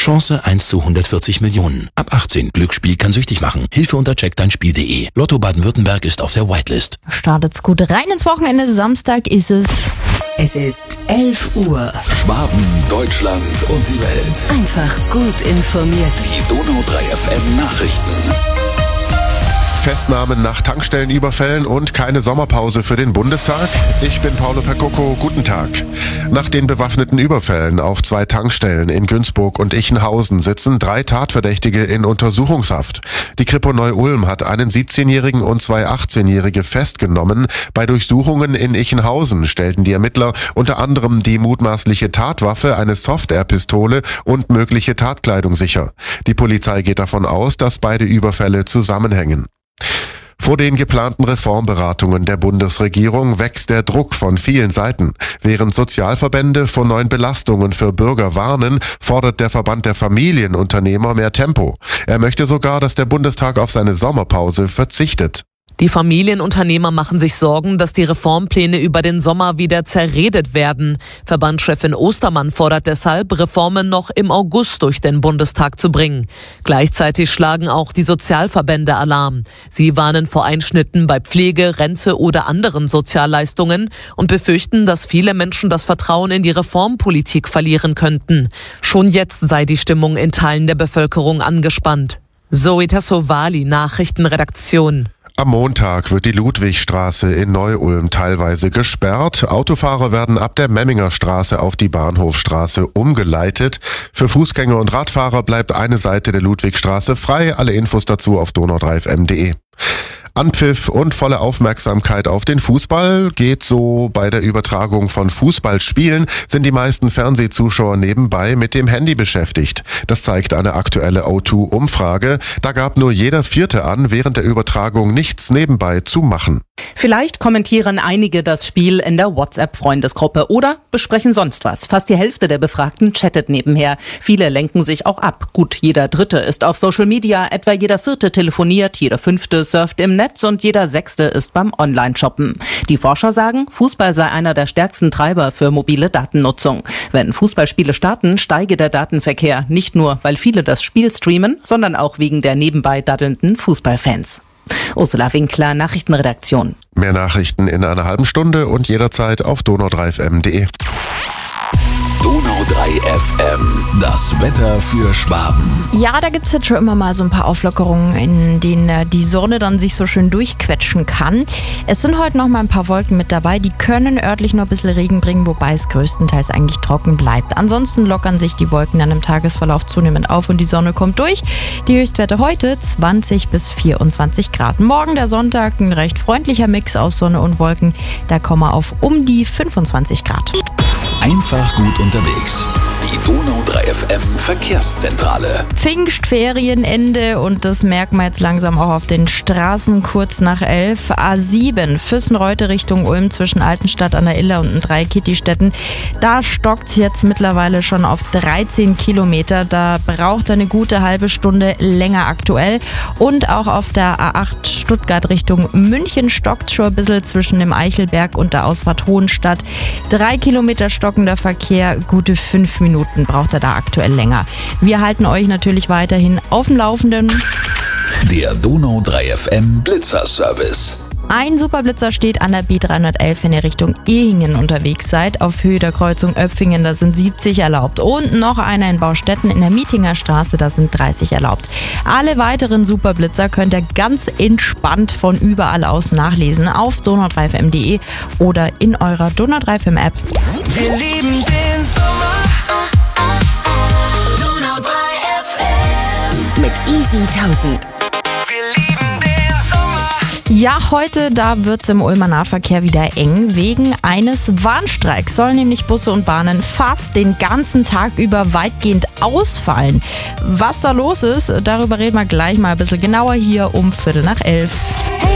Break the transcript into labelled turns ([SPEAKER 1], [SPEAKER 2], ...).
[SPEAKER 1] Chance 1 zu 140 Millionen. Ab 18. Glücksspiel kann süchtig machen. Hilfe unter checkdeinspiel.de. Lotto Baden-Württemberg ist auf der Whitelist.
[SPEAKER 2] Startet's gut rein ins Wochenende. Samstag ist es.
[SPEAKER 3] Es ist 11 Uhr.
[SPEAKER 4] Schwaben, Deutschland und die Welt.
[SPEAKER 3] Einfach gut informiert.
[SPEAKER 4] Die Donau 3 FM Nachrichten.
[SPEAKER 5] Festnahmen nach Tankstellenüberfällen und keine Sommerpause für den Bundestag? Ich bin Paolo Percoco, guten Tag. Nach den bewaffneten Überfällen auf 2 Tankstellen in Günzburg und Ichenhausen sitzen 3 Tatverdächtige in Untersuchungshaft. Die Kripo Neu-Ulm hat einen 17-Jährigen und 2 18-Jährige festgenommen. Bei Durchsuchungen in Ichenhausen stellten die Ermittler unter anderem die mutmaßliche Tatwaffe, eine Soft-Air-Pistole und mögliche Tatkleidung sicher. Die Polizei geht davon aus, dass beide Überfälle zusammenhängen. Vor den geplanten Reformberatungen der Bundesregierung wächst der Druck von vielen Seiten. Während Sozialverbände vor neuen Belastungen für Bürger warnen, fordert der Verband der Familienunternehmer mehr Tempo. Er möchte sogar, dass der Bundestag auf seine Sommerpause verzichtet.
[SPEAKER 6] Die Familienunternehmer machen sich Sorgen, dass die Reformpläne über den Sommer wieder zerredet werden. Verbandschefin Ostermann fordert deshalb, Reformen noch im August durch den Bundestag zu bringen. Gleichzeitig schlagen auch die Sozialverbände Alarm. Sie warnen vor Einschnitten bei Pflege, Rente oder anderen Sozialleistungen und befürchten, dass viele Menschen das Vertrauen in die Reformpolitik verlieren könnten. Schon jetzt sei die Stimmung in Teilen der Bevölkerung angespannt. Zoe Tassovali, Nachrichtenredaktion.
[SPEAKER 5] Am Montag wird die Ludwigstraße in Neu-Ulm teilweise gesperrt. Autofahrer werden ab der Memminger Straße auf die Bahnhofstraße umgeleitet. Für Fußgänger und Radfahrer bleibt eine Seite der Ludwigstraße frei. Alle Infos dazu auf donau3fm.de. Anpfiff und volle Aufmerksamkeit auf den Fußball geht so. Bei der Übertragung von Fußballspielen sind die meisten Fernsehzuschauer nebenbei mit dem Handy beschäftigt. Das zeigt eine aktuelle O2-Umfrage. Da gab nur jeder Vierte an, während der Übertragung nichts nebenbei zu machen.
[SPEAKER 7] Vielleicht kommentieren einige das Spiel in der WhatsApp-Freundesgruppe oder besprechen sonst was. Fast die Hälfte der Befragten chattet nebenher. Viele lenken sich auch ab. Gut, jeder Dritte ist auf Social Media, etwa jeder Vierte telefoniert, jeder Fünfte surft im Netz und jeder Sechste ist beim Online-Shoppen. Die Forscher sagen, Fußball sei einer der stärksten Treiber für mobile Datennutzung. Wenn Fußballspiele starten, steige der Datenverkehr. Nicht nur, weil viele das Spiel streamen, sondern auch wegen der nebenbei daddelnden Fußballfans. Ursula Winkler, Nachrichtenredaktion.
[SPEAKER 5] Mehr Nachrichten in einer halben Stunde und jederzeit auf donau3fm.de.
[SPEAKER 4] Donau 3 FM, das Wetter für Schwaben.
[SPEAKER 2] Ja, da gibt's jetzt schon immer mal so ein paar Auflockerungen, in denen die Sonne dann sich so schön durchquetschen kann. Es sind heute noch mal ein paar Wolken mit dabei, die können örtlich nur ein bisschen Regen bringen, wobei es größtenteils eigentlich trocken bleibt. Ansonsten lockern sich die Wolken dann im Tagesverlauf zunehmend auf und die Sonne kommt durch. Die Höchstwerte heute 20 bis 24 Grad. Morgen, der Sonntag, ein recht freundlicher Mix aus Sonne und Wolken. Da kommen wir auf um die 25 Grad.
[SPEAKER 4] Einfach gut unterwegs. Die Donau 3 FM Verkehrszentrale.
[SPEAKER 2] Pfingstferienende und das merkt man jetzt langsam auch auf den Straßen kurz nach 11. A7 Füssenreute Richtung Ulm zwischen Altenstadt an der Iller und den 3 Kittistädten. Da stockt es jetzt mittlerweile schon auf 13 Kilometer. Da braucht er eine gute halbe Stunde länger aktuell. Und auch auf der A8 Stuttgart Richtung München stockt es schon ein bisschen zwischen dem Eichelberg und der Ausfahrt Hohenstadt. 3 Kilometer stockender Verkehr, gute 5 Minuten braucht er da aktuell länger. Wir halten euch natürlich weiterhin auf dem Laufenden.
[SPEAKER 4] Der Donau 3 FM Blitzer-Service.
[SPEAKER 2] Ein Superblitzer steht an der B311, wenn ihr Richtung Ehingen unterwegs seid. Auf Höhe der Kreuzung Öpfingen, da sind 70 erlaubt. Und noch einer in Baustetten in der Mietinger Straße, da sind 30 erlaubt. Alle weiteren Superblitzer könnt ihr ganz entspannt von überall aus nachlesen auf donau3fm.de oder in eurer Donau 3 FM App.
[SPEAKER 8] Wir lieben den Sommer.
[SPEAKER 3] Donau 3 FM mit Easy 1000.
[SPEAKER 2] Ja, heute, da wird's im Ulmer Nahverkehr wieder eng. Wegen eines Warnstreiks sollen nämlich Busse und Bahnen fast den ganzen Tag über weitgehend ausfallen. Was da los ist, darüber reden wir gleich mal ein bisschen genauer hier um 11:15.